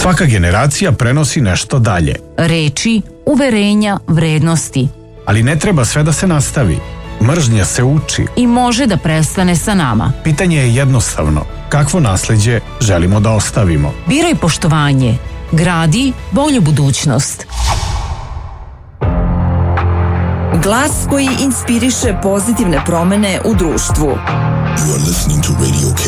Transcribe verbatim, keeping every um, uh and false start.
Svaka generacija prenosi nešto dalje. Reči, uverenja, vrednosti. Ali ne treba sve da se nastavi. Mržnja se uči. I može da prestane sa nama. Pitanje je jednostavno. Kakvo nasleđe želimo da ostavimo? Biraj poštovanje. Gradi bolju budućnost. Glas koji inspiriše pozitivne promene u društvu. You are listening to Radio K.